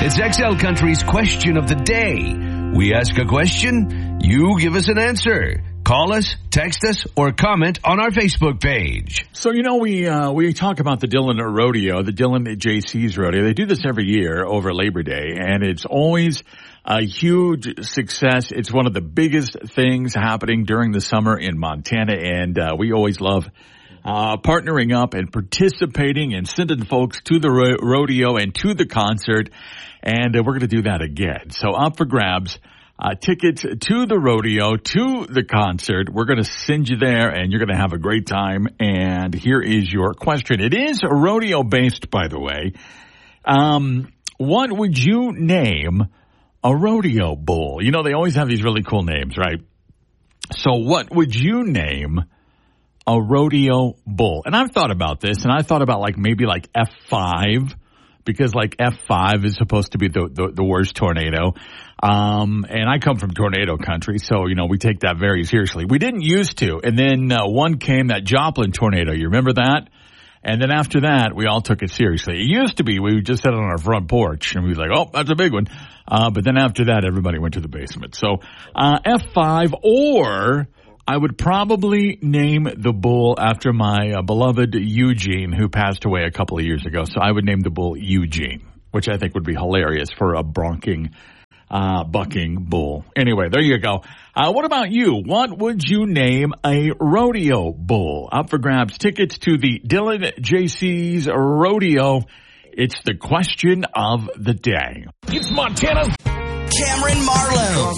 It's XL Country's question of the day. We ask a question, you give us an answer. Call us, text us, or comment on our Facebook page. So, we talk about the Dillon Rodeo, the Dillon JC's Rodeo. They do this every year over Labor Day, and it's always a huge success. It's one of the biggest things happening during the summer in Montana, and we always love partnering up and participating and sending folks to the rodeo and to the concert, and we're going to do that again. So up for grabs, tickets to the rodeo, to the concert. We're going to send you there, and you're going to have a great time, and here is your question. It is rodeo-based, by the way. What would you name a rodeo bull? They always have these really cool names, right? So what would you name a rodeo bull? And I've thought about this, and I thought about maybe F5, because F5 is supposed to be the worst tornado. And I come from tornado country, so, we take that very seriously. We didn't used to. And then one came, that Joplin tornado. You remember that? And then after that, we all took it seriously. It used to be we would just sit on our front porch, and we'd be like, oh, that's a big one. But then after that, everybody went to the basement. So F5, or I would probably name the bull after my beloved Eugene, who passed away a couple of years ago. So I would name the bull Eugene, which I think would be hilarious for a bucking bull. Anyway, there you go. What about you? What would you name a rodeo bull? Up for grabs, tickets to the Dillon JC's Rodeo. It's the question of the day. It's Montana. Cameron Marlowe.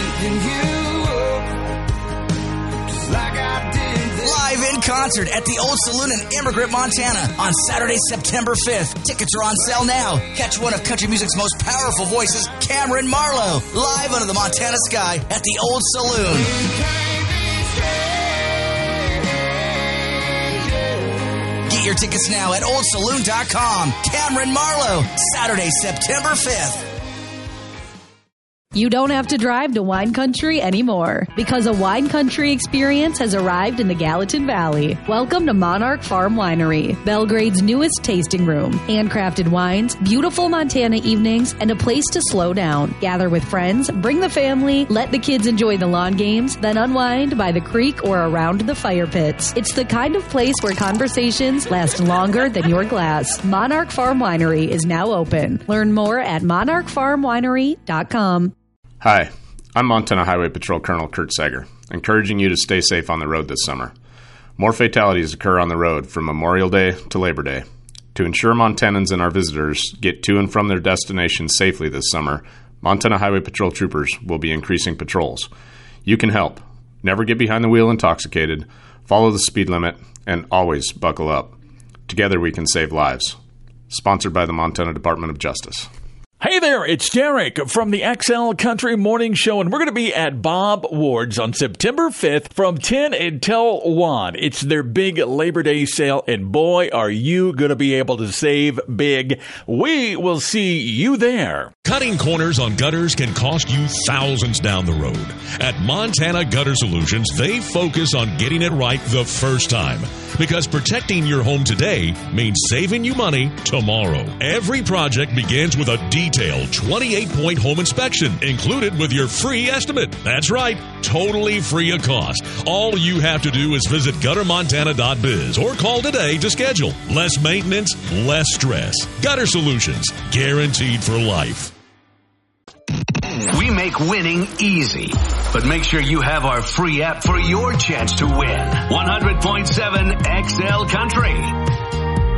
Live in concert at the Old Saloon in Immigrant, Montana on Saturday, September 5th. Tickets are on sale now. Catch one of country music's most powerful voices, Cameron Marlowe, live under the Montana sky at the Old Saloon. Get your tickets now at oldsaloon.com. Cameron Marlowe, Saturday, September 5th. You don't have to drive to wine country anymore, because a wine country experience has arrived in the Gallatin Valley. Welcome to Monarch Farm Winery, Belgrade's newest tasting room. Handcrafted wines, beautiful Montana evenings, and a place to slow down. Gather with friends, bring the family, let the kids enjoy the lawn games, then unwind by the creek or around the fire pits. It's the kind of place where conversations last longer than your glass. Monarch Farm Winery is now open. Learn more at monarchfarmwinery.com. Hi, I'm Montana Highway Patrol Colonel Kurt Sager, encouraging you to stay safe on the road this summer. More fatalities occur on the road from Memorial Day to Labor Day. To ensure Montanans and our visitors get to and from their destinations safely this summer, Montana Highway Patrol troopers will be increasing patrols. You can help. Never get behind the wheel intoxicated, follow the speed limit, and always buckle up. Together we can save lives. Sponsored by the Montana Department of Justice. Hey there, it's Derek from the XL Country Morning Show, and we're going to be at Bob Ward's on September 5th from 10 until 1. It's their big Labor Day sale, and boy, are you going to be able to save big. We will see you there. Cutting corners on gutters can cost you thousands down the road. At Montana Gutter Solutions, they focus on getting it right the first time. Because protecting your home today means saving you money tomorrow. Every project begins with a detailed 28-point home inspection included with your free estimate. That's right, totally free of cost. All you have to do is visit guttermontana.biz or call today to schedule. Less maintenance, less stress. Gutter Solutions, guaranteed for life. We make winning easy, but make sure you have our free app for your chance to win. 100.7 XL Country.